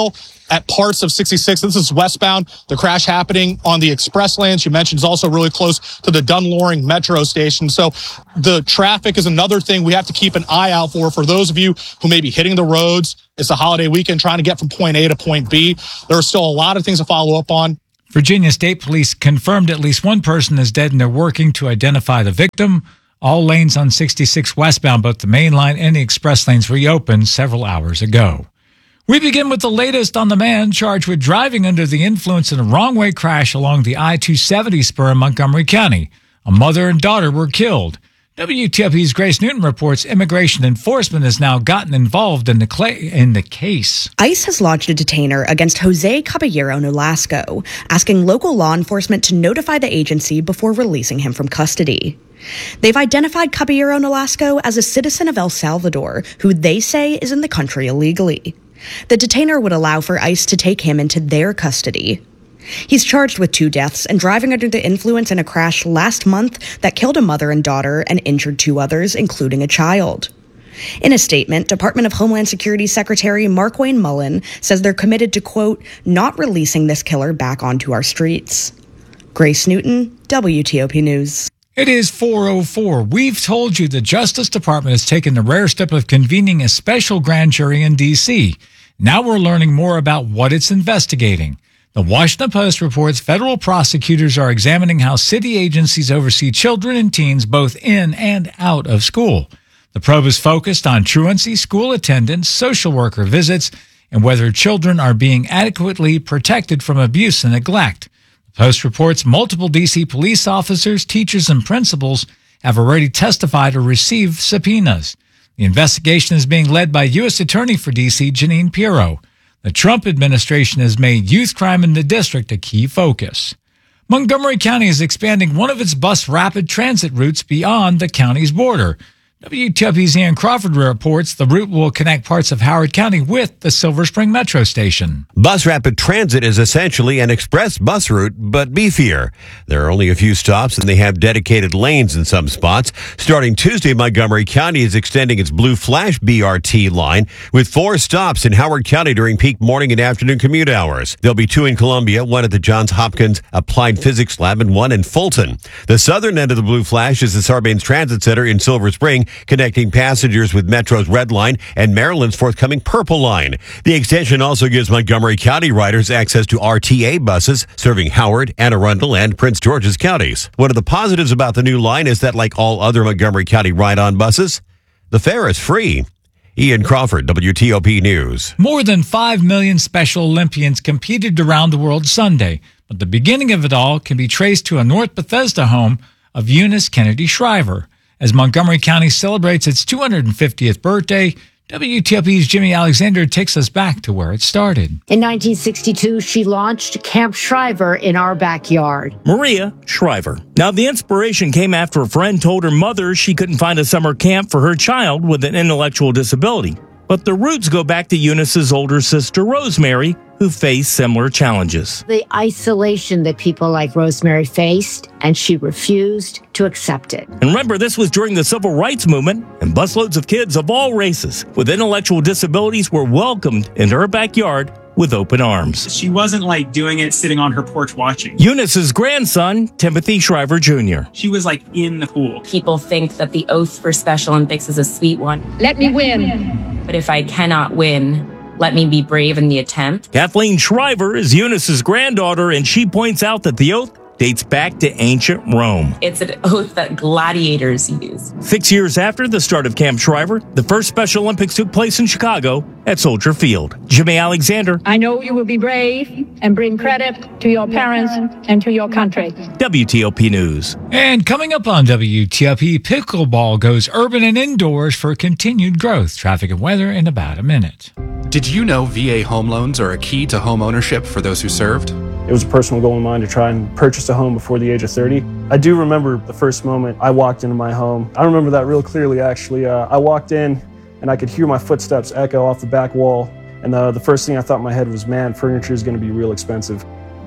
Speaker 18: at parts of 66. This is westbound. The crash happening on the express lanes. You mentioned is also really close to the Dunloring metro station. So the traffic is another thing we have to keep an eye out for those of you who may be hitting the roads. It's a holiday weekend trying to get from point A to point B. There are still a lot of things to follow up on.
Speaker 2: Virginia State Police confirmed at least one person is dead and they're working to identify the victim. All lanes on 66 westbound, both the main line and the express lanes, reopened several hours ago. We begin with the latest on the man charged with driving under the influence in a wrong-way crash along the I-270 spur in Montgomery County. A mother and daughter were killed. WTOP's Grace Newton reports immigration enforcement has now gotten involved in the case.
Speaker 6: ICE has lodged a detainer against Jose Caballero Nolasco, asking local law enforcement to notify the agency before releasing him from custody. They've identified Caballero Nolasco as a citizen of El Salvador, who they say is in the country illegally. The detainer would allow for ICE to take him into their custody. He's charged with 2 deaths and driving under the influence in a crash last month that killed a mother and daughter and injured 2 others, including a child. In a statement, Department of Homeland Security Secretary Markwayne Mullin says they're committed to, quote, not releasing this killer back onto our streets. Grace Newton, WTOP News.
Speaker 2: It is 4:04. We've told you the Justice Department has taken the rare step of convening a special grand jury in D.C. Now we're learning more about what it's investigating. The Washington Post reports federal prosecutors are examining how city agencies oversee children and teens both in and out of school. The probe is focused on truancy, school attendance, social worker visits, and whether children are being adequately protected from abuse and neglect. The Post reports multiple D.C. police officers, teachers, and principals have already testified or received subpoenas. The investigation is being led by U.S. Attorney for D.C., Jeanine Pirro. The Trump administration has made youth crime in the district a key focus. Montgomery County is expanding one of its bus rapid transit routes beyond the county's border. WTOP's Ian Crawford reports the route will connect parts of Howard County with the Silver Spring Metro Station.
Speaker 3: Bus Rapid Transit is essentially an express bus route, but beefier. There are only a few stops, and they have dedicated lanes in some spots. Starting Tuesday, Montgomery County is extending its Blue Flash BRT line with 4 stops in Howard County during peak morning and afternoon commute hours. There'll be 2 in Columbia, 1 at the Johns Hopkins Applied Physics Lab, and 1 in Fulton. The southern end of the Blue Flash is the Sarbanes Transit Center in Silver Spring, connecting passengers with Metro's Red Line and Maryland's forthcoming Purple Line. The extension also gives Montgomery County riders access to RTA buses serving Howard, Anne Arundel, and Prince George's counties. One of the positives about the new line is that, like all other Montgomery County ride-on buses, the fare is free. Ian Crawford, WTOP News.
Speaker 2: More than 5 million Special Olympians competed around the world Sunday, but the beginning of it all can be traced to a North Bethesda home of Eunice Kennedy Shriver. As Montgomery County celebrates its 250th birthday, WTOP's Jimmy Alexander takes us back to where it started.
Speaker 14: In 1962, she launched Camp Shriver in our backyard.
Speaker 19: Maria Shriver. Now, the inspiration came after a friend told her mother she couldn't find a summer camp for her child with an intellectual disability. But the roots go back to Eunice's older sister, Rosemary, who faced similar challenges.
Speaker 14: The isolation that people like Rosemary faced, and she refused to accept it.
Speaker 19: And remember, this was during the Civil Rights Movement, and busloads of kids of all races with intellectual disabilities were welcomed into her backyard with open arms.
Speaker 21: She wasn't like doing it sitting on her porch watching.
Speaker 19: Eunice's grandson, Timothy Shriver Jr.
Speaker 21: She was like in the pool.
Speaker 22: People think that the oath for Special Olympics is a sweet one.
Speaker 14: Let me win.
Speaker 22: But if I cannot win, let me be brave in the attempt.
Speaker 19: Kathleen Shriver is Eunice's granddaughter, and she points out that the oath dates back to ancient Rome.
Speaker 22: It's an oath that gladiators used.
Speaker 19: 6 years after the start of Camp Shriver, the first Special Olympics took place in Chicago at Soldier Field. Jimmy Alexander.
Speaker 14: I know you will be brave and bring credit to your parents and to your country.
Speaker 19: WTOP News.
Speaker 2: And coming up on WTOP, pickleball goes urban and indoors for continued growth. Traffic and weather in about a minute.
Speaker 23: Did you know VA home loans are a key to home ownership for those who served?
Speaker 24: It was a personal goal of mine to try and purchase a home before the age of 30. I do remember the first moment I walked into my home. I remember that real clearly, actually. I walked in and I could hear my footsteps echo off the back wall. And the first thing I thought in my head was, man, furniture is going to be real expensive.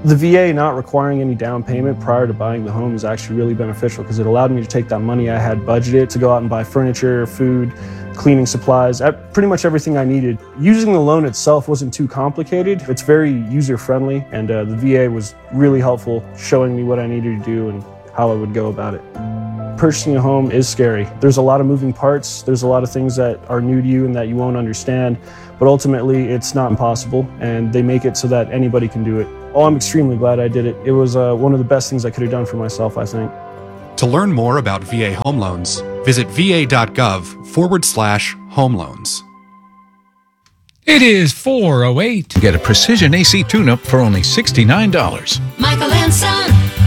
Speaker 24: The VA not requiring any down payment prior to buying the home is actually really beneficial because it allowed me to take that money I had budgeted to go out and buy furniture, food, cleaning supplies, pretty much everything I needed. Using the loan itself wasn't too complicated. It's very user-friendly, and the VA was really helpful showing me what I needed to do and how I would go about it. Purchasing a home is scary. There's a lot of moving parts. There's a lot of things that are new to you and that you won't understand, but ultimately it's not impossible, and they make it so that anybody can do it. Oh, I'm extremely glad I did it. It was one of the best things I could have done for myself, I think.
Speaker 23: To learn more about VA home loans, visit va.gov/home loans.
Speaker 2: It is 4:08.
Speaker 1: Get a precision AC tune-up for only $69.
Speaker 5: Michael and Son.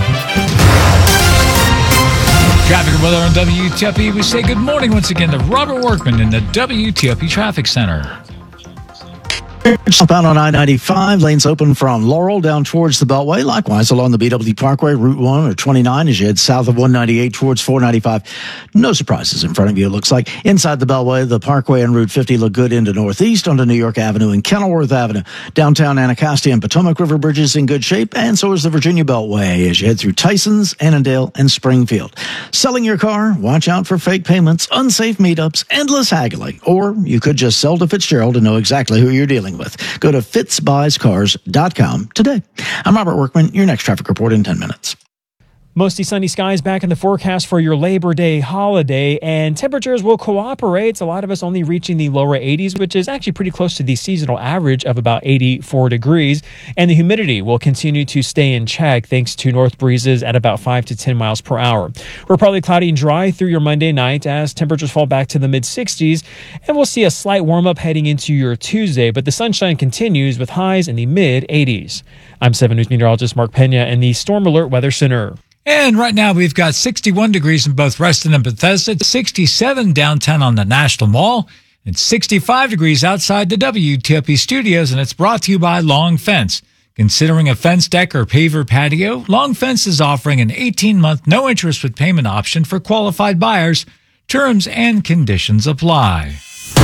Speaker 2: Traffic and weather on WTOP. We say good morning once again to Robert Workman in the WTOP Traffic Center.
Speaker 10: Southbound on I-95, lanes open from Laurel down towards the Beltway. Likewise, along the BW Parkway, Route 1 or 29 as you head south of 198 towards 495. No surprises in front of you, it looks like. Inside the Beltway, the Parkway and Route 50 look good into northeast onto New York Avenue and Kenilworth Avenue. Downtown Anacostia and Potomac River bridges in good shape, and so is the Virginia Beltway as you head through Tysons, Annandale, and Springfield. Selling your car? Watch out for fake payments, unsafe meetups, endless haggling. Or you could just sell to Fitzgerald and know exactly who you're dealing with. Go to fitzbuyscars.com today. I'm Robert Workman. Your next traffic report in 10 minutes.
Speaker 11: Mostly sunny skies back in the forecast for your Labor Day holiday, and temperatures will cooperate. A lot of us only reaching the lower 80s, which is actually pretty close to the seasonal average of about 84 degrees. And the humidity will continue to stay in check thanks to north breezes at about 5 to 10 miles per hour. We're probably cloudy and dry through your Monday night as temperatures fall back to the mid-60s, and we'll see a slight warm-up heading into your Tuesday, but the sunshine continues with highs in the mid-80s. I'm 7 News meteorologist Mark Pena in the Storm Alert Weather Center.
Speaker 2: And right now we've got 61 degrees in both Reston and Bethesda, 67 downtown on the National Mall, and 65 degrees outside the WTOP studios, and it's brought to you by Long Fence. Considering a fence deck or paver patio, Long Fence is offering an 18-month no-interest with payment option for qualified buyers. Terms and conditions apply.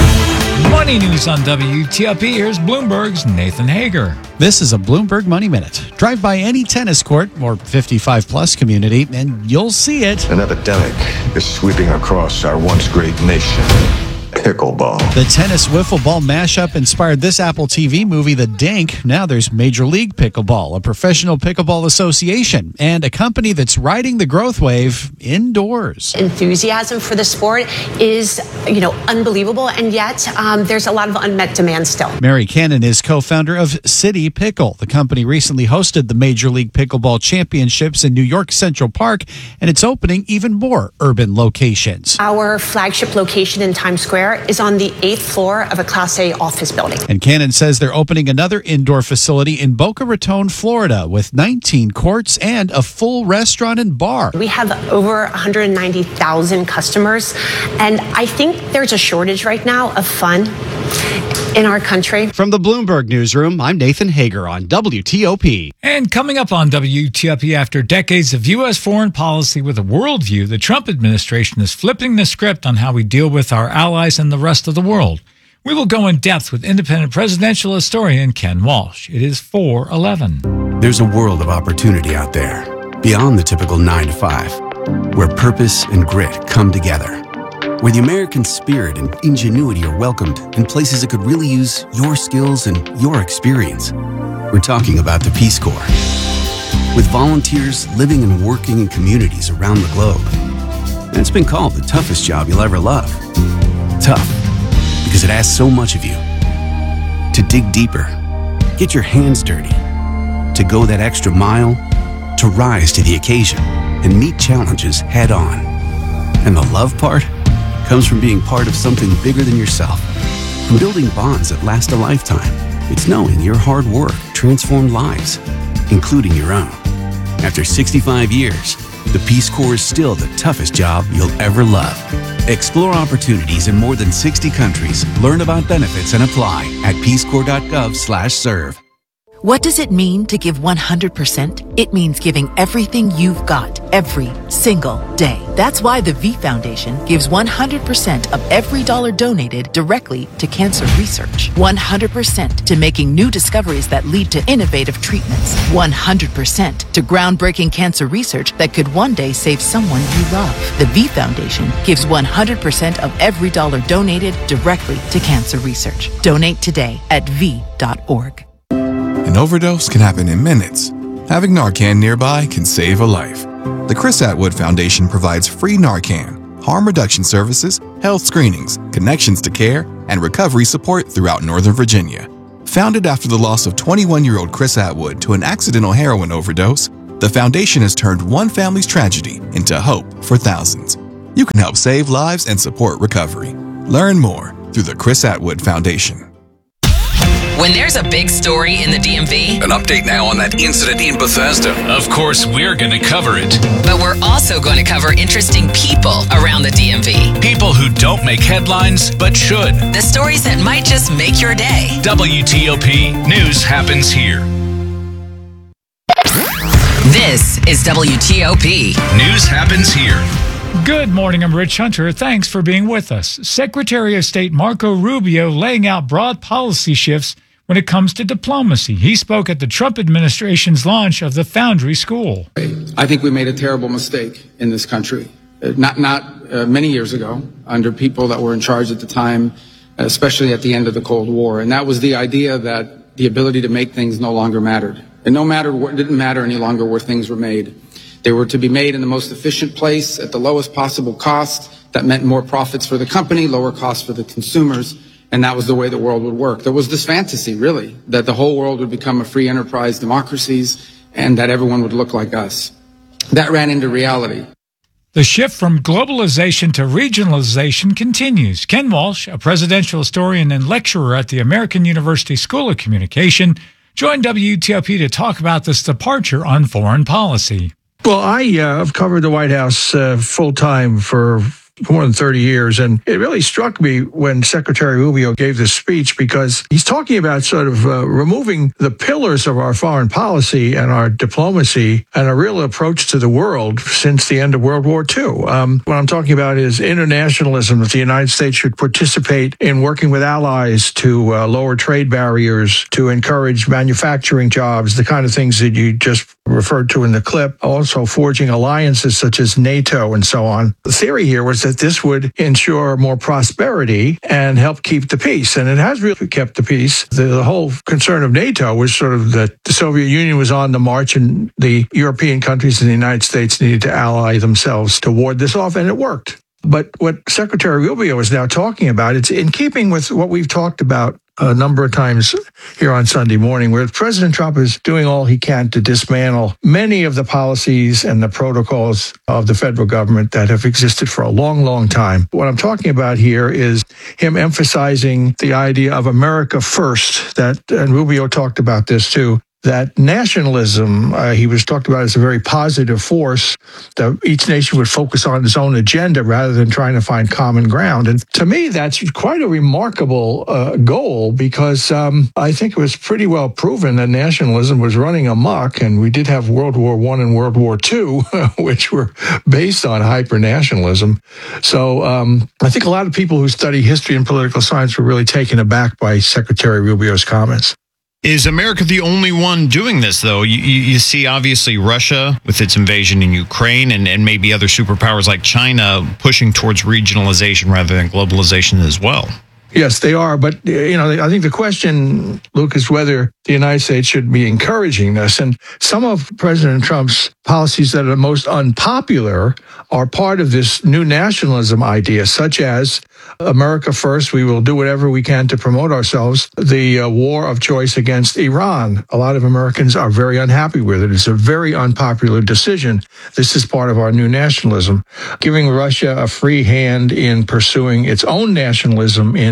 Speaker 2: Money news on WTOP. Here's Bloomberg's Nathan Hager.
Speaker 7: This is a Bloomberg Money Minute. Drive by any tennis court or 55-plus community, and you'll see it.
Speaker 20: An epidemic is sweeping across our once great nation. Pickleball.
Speaker 7: The tennis wiffle ball mashup inspired this Apple TV movie, The Dink. Now there's Major League Pickleball, a professional pickleball association, and a company that's riding the growth wave indoors.
Speaker 25: Enthusiasm for the sport is, unbelievable, and yet there's a lot of unmet demand still.
Speaker 7: Mary Cannon is co-founder of City Pickle. The company recently hosted the Major League Pickleball Championships in New York Central Park, and it's opening even more urban locations.
Speaker 25: Our flagship location in Times Square is on the 8th floor of a Class A office building.
Speaker 7: And Cannon says they're opening another indoor facility in Boca Raton, Florida, with 19 courts and a full restaurant and bar.
Speaker 25: We have over 190,000 customers, and I think there's a shortage right now of fun in our country.
Speaker 7: From the Bloomberg Newsroom, I'm Nathan Hager on WTOP.
Speaker 2: And coming up on WTOP, after decades of U.S. foreign policy with a worldview, the Trump administration is flipping the script on how we deal with our allies and the rest of the world. We will go in depth with independent presidential historian Ken Walsh. It is 4:11.
Speaker 26: There's a world of opportunity out there, beyond the typical 9 to 5, where purpose and grit come together. Where the American spirit and ingenuity are welcomed in places that could really use your skills and your experience. We're talking about the Peace Corps. With volunteers living and working in communities around the globe. And it's been called the toughest job you'll ever love. Tough, because it asks so much of you. To dig deeper, get your hands dirty, to go that extra mile, to rise to the occasion and meet challenges head on. And the love part comes from being part of something bigger than yourself. From building bonds that last a lifetime. It's knowing your hard work transformed lives, including your own. After 65 years, the Peace Corps is still the toughest job you'll ever love. Explore opportunities in more than 60 countries. Learn about benefits and apply at peacecorps.gov/serve.
Speaker 4: What does it mean to give 100%? It means giving everything you've got every single day. That's why the V Foundation gives 100% of every dollar donated directly to cancer research. 100% to making new discoveries that lead to innovative treatments. 100% to groundbreaking cancer research that could one day save someone you love. The V Foundation gives 100% of every dollar donated directly to cancer research. Donate today at V.org.
Speaker 5: An overdose can happen in minutes. Having Narcan nearby can save a life. The Chris Atwood Foundation provides free Narcan, harm reduction services, health screenings, connections to care, and recovery support throughout Northern Virginia. Founded after the loss of 21-year-old Chris Atwood to an accidental heroin overdose, the foundation has turned one family's tragedy into hope for thousands. You can help save lives and support recovery. Learn more through the Chris Atwood Foundation.
Speaker 8: When there's a big story in the DMV,
Speaker 9: an update now on that incident in Bethesda.
Speaker 13: Of course, we're going to cover it.
Speaker 8: But we're also going to cover interesting people around the DMV.
Speaker 13: People who don't make headlines, but should.
Speaker 8: The stories that might just make your day.
Speaker 13: WTOP News happens here.
Speaker 8: This is WTOP.
Speaker 13: News happens here.
Speaker 2: Good morning, I'm Rich Hunter. Thanks for being with us. Secretary of State Marco Rubio laying out broad policy shifts when it comes to diplomacy. He spoke at the Trump administration's launch of the Foundry School.
Speaker 15: I think we made a terrible mistake in this country. Not many years ago, under people that were in charge at the time, especially at the end of the Cold War. And that was the idea that the ability to make things no longer mattered. And it didn't matter any longer where things were made. They were to be made in the most efficient place at the lowest possible cost. That meant more profits for the company, lower costs for the consumers, and that was the way the world would work. There was this fantasy, really, that the whole world would become a free enterprise democracies and that everyone would look like us. That ran into reality.
Speaker 2: The shift from globalization to regionalization continues. Ken Walsh, a presidential historian and lecturer at the American University School of Communication, joined WTOP to talk about this departure on foreign policy.
Speaker 27: Well, I have covered the White House full-time for more than 30 years, and it really struck me when Secretary Rubio gave this speech because he's talking about sort of removing the pillars of our foreign policy and our diplomacy and a real approach to the world since the end of World War II. What I'm talking about is internationalism, that the United States should participate in working with allies to lower trade barriers, to encourage manufacturing jobs, the kind of things that you just referred to in the clip, also forging alliances such as NATO and so on. The theory here was that this would ensure more prosperity and help keep the peace. And it has really kept the peace. The whole concern of NATO was sort of that the Soviet Union was on the march and the European countries and the United States needed to ally themselves to ward this off, and it worked. But what Secretary Rubio is now talking about, it's in keeping with what we've talked about a number of times here on Sunday morning, where President Trump is doing all he can to dismantle many of the policies and the protocols of the federal government that have existed for a long, long time. What I'm talking about here is him emphasizing the idea of America first, and Rubio talked about this too, that nationalism, he was talked about as a very positive force, that each nation would focus on its own agenda rather than trying to find common ground. And to me, that's quite a remarkable goal because I think it was pretty well proven that nationalism was running amok, and we did have World War I and World War II, which were based on hyper-nationalism. So I think a lot of people who study history and political science were really taken aback by Secretary Rubio's comments.
Speaker 28: Is America the only one doing this, though? You see, obviously, Russia with its invasion in Ukraine and maybe other superpowers like China pushing towards regionalization rather than globalization as well.
Speaker 27: Yes, they are. But, I think the question, Luke, is whether the United States should be encouraging this. And some of President Trump's policies that are most unpopular are part of this new nationalism idea, such as America first, we will do whatever we can to promote ourselves. The war of choice against Iran. A lot of Americans are very unhappy with it. It's a very unpopular decision. This is part of our new nationalism. Giving Russia a free hand in pursuing its own nationalism in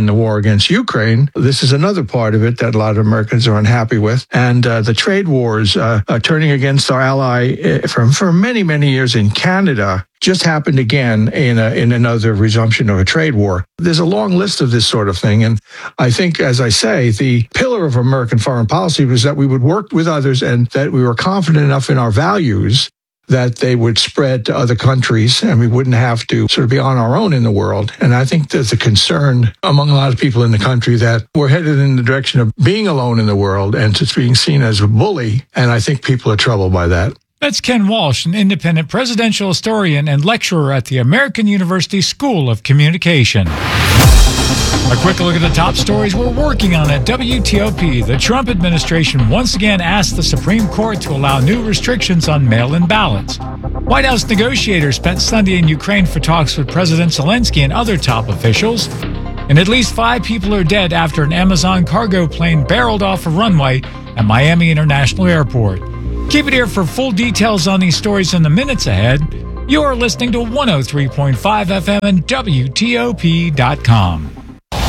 Speaker 27: the war against Ukraine. This is another part of it that a lot of Americans are unhappy with. And the trade wars turning against our ally for many, many years in Canada just happened again in another resumption of a trade war. There's a long list of this sort of thing. And I think, as I say, the pillar of American foreign policy was that we would work with others and that we were confident enough in our values that they would spread to other countries and we wouldn't have to sort of be on our own in the world. And I think there's a concern among a lot of people in the country that we're headed in the direction of being alone in the world and just being seen as a bully. And I think people are troubled by that.
Speaker 2: That's Ken Walsh, an independent presidential historian and lecturer at the American University School of Communication. A quick look at the top stories we're working on at WTOP. The Trump administration once again asked the Supreme Court to allow new restrictions on mail-in ballots. White House negotiators spent Sunday in Ukraine for talks with President Zelensky and other top officials. And at least 5 people are dead after an Amazon cargo plane barreled off a runway at Miami International Airport. Keep it here for full details on these stories in the minutes ahead. You're listening to 103.5 FM and WTOP.com.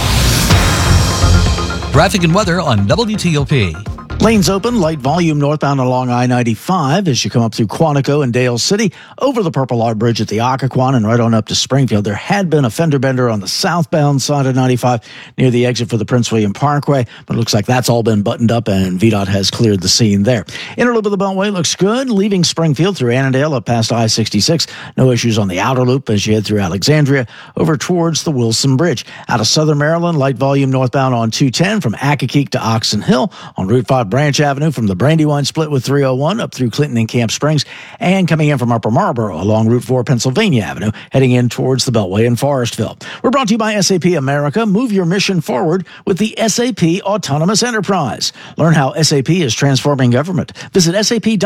Speaker 3: Traffic and weather on WTOP.
Speaker 10: Lanes open, light volume northbound along I-95 as you come up through Quantico and Dale City, over the Purple Heart Bridge at the Occoquan and right on up to Springfield. There had been a fender bender on the southbound side of 95 near the exit for the Prince William Parkway, but it looks like that's all been buttoned up and VDOT has cleared the scene there. Inner loop of the Beltway looks good, leaving Springfield through Annandale up past I-66. No issues on the outer loop as you head through Alexandria over towards the Wilson Bridge. Out of southern Maryland, light volume northbound on 210 from Accokeek to Oxon Hill, on Route 5 Branch Avenue from the Brandywine split with 301 up through Clinton and Camp Springs, and coming in from Upper Marlboro along Route 4 Pennsylvania Avenue, heading in towards the Beltway in Forestville. We're brought to you by SAP America. Move your mission forward with the SAP Autonomous Enterprise. Learn how SAP is transforming government. Visit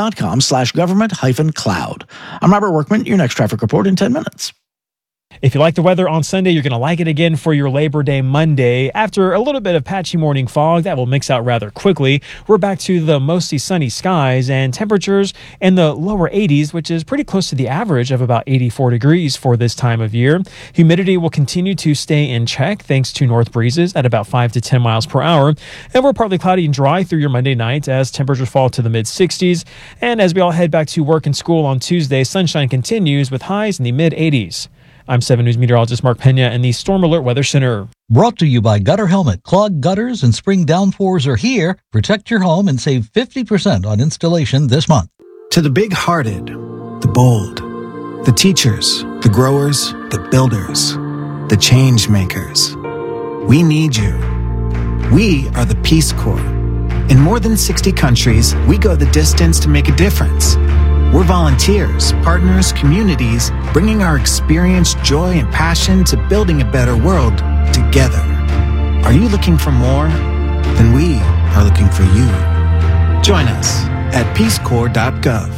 Speaker 10: sap.com/government-cloud. I'm Robert Workman, your next traffic report in 10 minutes.
Speaker 11: If you like the weather on Sunday, you're going to like it again for your Labor Day Monday. After a little bit of patchy morning fog, that will mix out rather quickly. We're back to the mostly sunny skies and temperatures in the lower 80s, which is pretty close to the average of about 84 degrees for this time of year. Humidity will continue to stay in check thanks to north breezes at about 5 to 10 miles per hour. And we're partly cloudy and dry through your Monday night as temperatures fall to the mid-60s. And as we all head back to work and school on Tuesday, sunshine continues with highs in the mid-80s. I'm 7 News meteorologist Mark Pena in the Storm Alert Weather Center.
Speaker 3: Brought to you by Gutter Helmet. Clogged gutters and spring downpours are here. Protect your home and save 50% on installation this month.
Speaker 6: To the big-hearted, the bold, the teachers, the growers, the builders, the change makers, we need you. We are the Peace Corps. In more than 60 countries, we go the distance to make a difference. We're volunteers, partners, communities, bringing our experience, joy, and passion to building a better world together. Are you looking for more? Then we are looking for you. Join us at peacecorps.gov.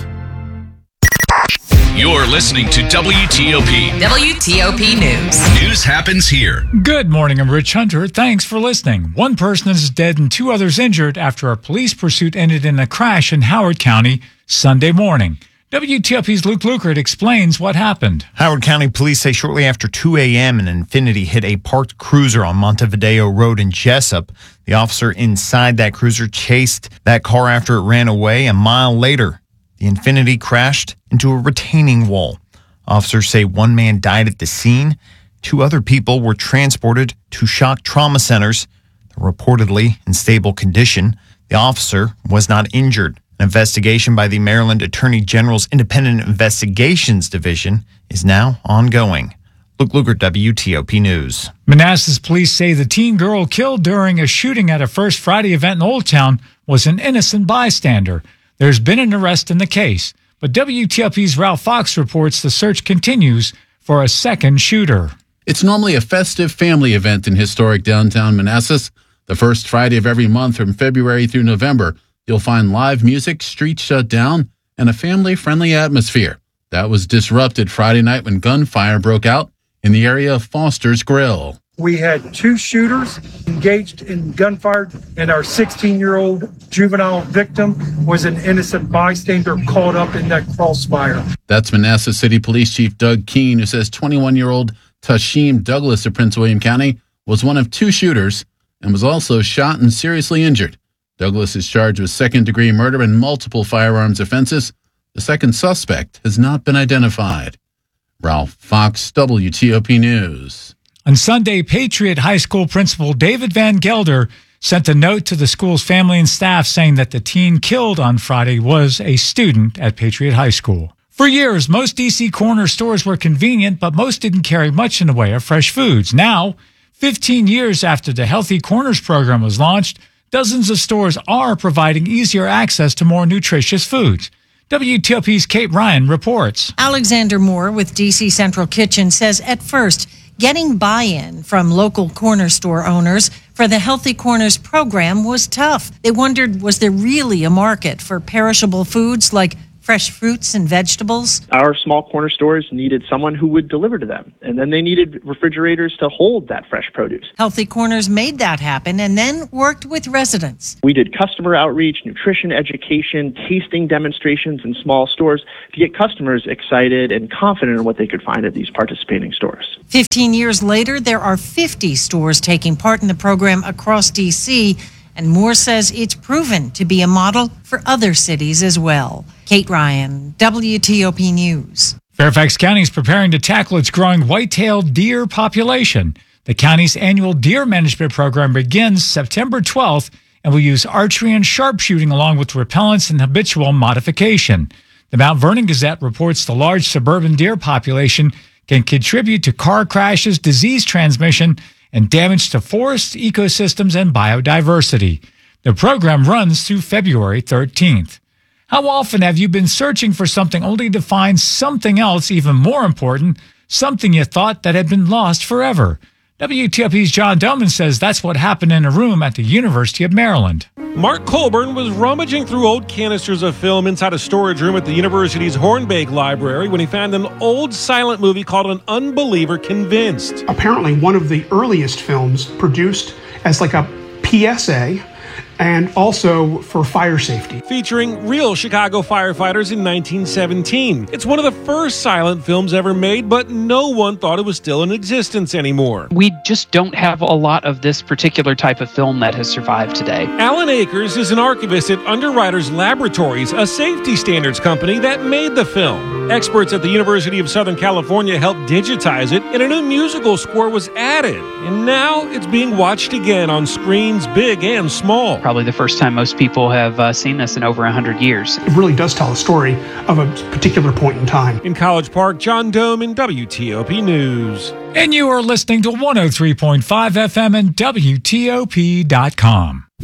Speaker 13: You're listening to WTOP.
Speaker 8: WTOP News.
Speaker 13: News happens here.
Speaker 2: Good morning, I'm Rich Hunter. Thanks for listening. One person is dead and 2 others injured after a police pursuit ended in a crash in Howard County Sunday morning. WTOP's Luke Lukert explains what happened.
Speaker 28: Howard County police say shortly after 2 a.m. an Infiniti hit a parked cruiser on Montevideo Road in Jessup. The officer inside that cruiser chased that car after it ran away. A mile later, the Infiniti crashed into a retaining wall. Officers say 1 man died at the scene. 2 other people were transported to shock trauma centers. They're reportedly in stable condition. The officer was not injured. An investigation by the Maryland Attorney General's Independent Investigations Division is now ongoing. Luke Lukert, WTOP News.
Speaker 2: Manassas police say the teen girl killed during a shooting at a First Friday event in Old Town was an innocent bystander. There's been an arrest in the case, but WTOP's Ralph Fox reports the search continues for a second shooter.
Speaker 12: It's normally a festive family event in historic downtown Manassas. The first Friday of every month from February through November, you'll find live music, streets shut down, and a family-friendly atmosphere. That was disrupted Friday night when gunfire broke out in the area of Foster's Grill.
Speaker 16: We had 2 shooters engaged in gunfire, and our 16-year-old juvenile victim was an innocent bystander caught up in that crossfire.
Speaker 12: That's Manassas City Police Chief Doug Keene, who says 21-year-old Tashim Douglas of Prince William County was one of 2 shooters and was also shot and seriously injured. Douglas is charged with second-degree murder and multiple firearms offenses. The second suspect has not been identified. Ralph Fox, WTOP News.
Speaker 2: On Sunday, Patriot High School principal David Van Gelder sent a note to the school's family and staff saying that the teen killed on Friday was a student at Patriot High School. For years, most D.C. corner stores were convenient, but most didn't carry much in the way of fresh foods. Now, 15 years after the Healthy Corners program was launched, dozens of stores are providing easier access to more nutritious foods. WTOP's Kate Ryan reports.
Speaker 14: Alexander Moore with DC Central Kitchen says at first, getting buy-in from local corner store owners for the Healthy Corners program was tough. They wondered, was there really a market for perishable foods like fresh fruits and vegetables?
Speaker 17: Our small corner stores needed someone who would deliver to them, and then they needed refrigerators to hold that fresh produce.
Speaker 14: Healthy Corners made that happen and then worked with residents.
Speaker 17: We did customer outreach, nutrition education, tasting demonstrations in small stores to get customers excited and confident in what they could find at these participating stores.
Speaker 14: 15 years later, there are 50 stores taking part in the program across D.C., and Moore says it's proven to be a model for other cities as well. Kate Ryan, WTOP News.
Speaker 2: Fairfax County is preparing to tackle its growing white-tailed deer population. The county's annual deer management program begins September 12th and will use archery and sharpshooting along with repellents and habitual modification. The Mount Vernon Gazette reports the large suburban deer population can contribute to car crashes, disease transmission, and damage to forest ecosystems and biodiversity. The program runs through February 13th. How often have you been searching for something only to find something else even more important, something you thought that had been lost forever? WTOP's John Doman says that's what happened in a room at the University of Maryland.
Speaker 18: Mark Colburn was rummaging through old canisters of film inside a storage room at the university's Hornbeck Library when he found an old silent movie called An Unbeliever Convinced.
Speaker 19: Apparently one of the earliest films produced as like a PSA and also for fire safety.
Speaker 18: Featuring real Chicago firefighters in 1917. It's one of the first silent films ever made, but no one thought it was still in existence anymore.
Speaker 21: We just don't have a lot of this particular type of film that has survived today.
Speaker 18: Alan Akers is an archivist at Underwriters Laboratories, a safety standards company that made the film. Experts at the University of Southern California helped digitize it, and a new musical score was added. And now it's being watched again on screens big and small.
Speaker 21: Probably the first time most people have seen this in over 100 years.
Speaker 19: It really does tell a story of a particular point in time.
Speaker 18: In College Park, John Doman, WTOP News.
Speaker 2: And you are listening to 103.5 FM and WTOP.com.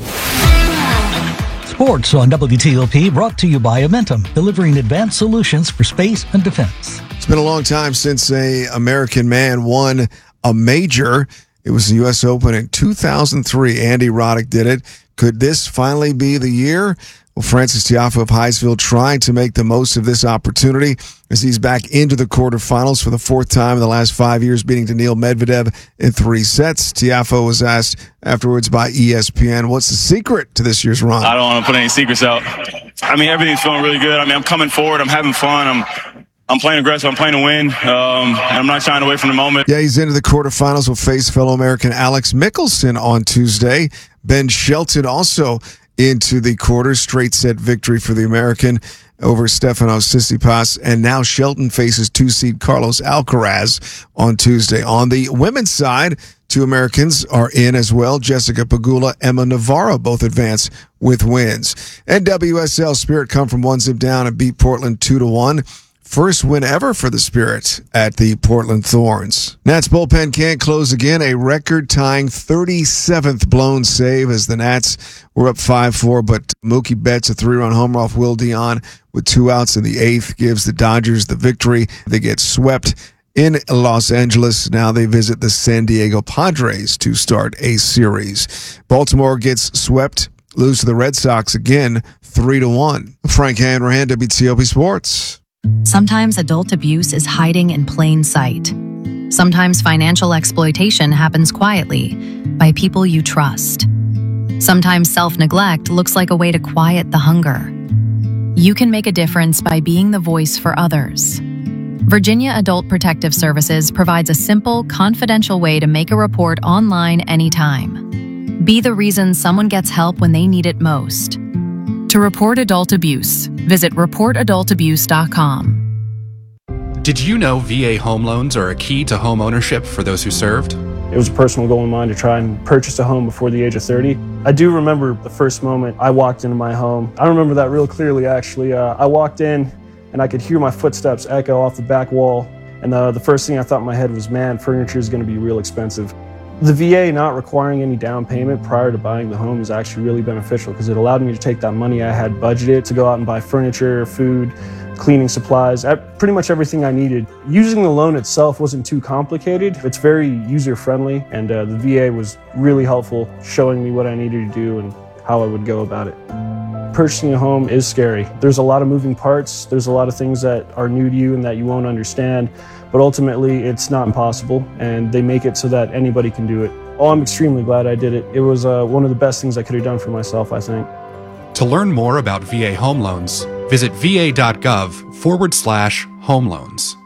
Speaker 3: Sports on WTOP brought to you by Amentum, delivering advanced solutions for space and defense.
Speaker 22: It's been a long time since an American man won a major. It was the U.S. Open in 2003. Andy Roddick did it. Could this finally be the year? Well, Frances Tiafoe of Highsville trying to make the most of this opportunity as he's back into the quarterfinals for the fourth time in the last 5 years, beating Daniil Medvedev in 3 sets. Tiafoe was asked afterwards by ESPN, what's the secret to this year's run?
Speaker 23: I don't want to put any secrets out. I mean, everything's feeling really good. I mean, I'm coming forward. I'm having fun. I'm playing aggressive. I'm playing to win. And I'm not shying away from the moment.
Speaker 22: Yeah, he's into the quarterfinals. Will face fellow American Alex Mickelson on Tuesday. Ben Shelton also into the quarters. Straight set victory for the American over Stefanos Tsitsipas. And now Shelton faces 2-seed Carlos Alcaraz on Tuesday. On the women's side, 2 Americans are in as well. Jessica Pegula, Emma Navarro both advance with wins. And WSL Spirit come from 1-zip down and beat Portland 2-1. First win ever for the Spirit at the Portland Thorns. Nats bullpen can't close again. A record-tying 37th blown save as the Nats were up 5-4, but Mookie Betts, a 3-run homer off Will Dion with 2 outs in the 8th, gives the Dodgers the victory. They get swept in Los Angeles. Now they visit the San Diego Padres to start a series. Baltimore gets swept, lose to the Red Sox again, 3-1. Frank Hanrahan, WTOP Sports.
Speaker 24: Sometimes adult abuse is hiding in plain sight. Sometimes financial exploitation happens quietly by people you trust. Sometimes self-neglect looks like a way to quiet the hunger. You can make a difference by being the voice for others. Virginia Adult Protective Services provides a simple, confidential way to make a report online anytime. Be the reason someone gets help when they need it most. To report adult abuse, visit reportadultabuse.com.
Speaker 1: Did you know VA home loans are a key to home ownership for those who served?
Speaker 4: It was a personal goal of mine to try and purchase a home before the age of 30. I do remember the first moment I walked into my home. I remember that real clearly, actually. I walked in and I could hear my footsteps echo off the back wall. And the first thing I thought in my head was, man, furniture is going to be real expensive. The VA not requiring any down payment prior to buying the home is actually really beneficial because it allowed me to take that money I had budgeted to go out and buy furniture, food, cleaning supplies, pretty much everything I needed. Using the loan itself wasn't too complicated. It's very user-friendly, and the VA was really helpful, showing me what I needed to do and how I would go about it. Purchasing a home is scary. There's a lot of moving parts. There's a lot of things that are new to you and that you won't understand, but ultimately it's not impossible, and they make it so that anybody can do it. Oh, I'm extremely glad I did it. It was one of the best things I could have done for myself, I think.
Speaker 1: To learn more about VA home loans, visit va.gov/home loans.